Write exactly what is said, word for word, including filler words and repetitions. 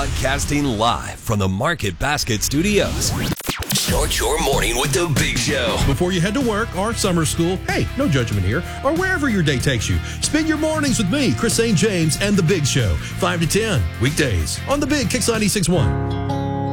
Broadcasting live from the Market Basket Studios. Start your morning with The Big Show. Before you head to work or summer school, hey, no judgment here, or wherever your day takes you, spend your mornings with me, Chris Saint James, and The Big Show, five to ten, weekdays, on The Big Kicks ninety-six point one.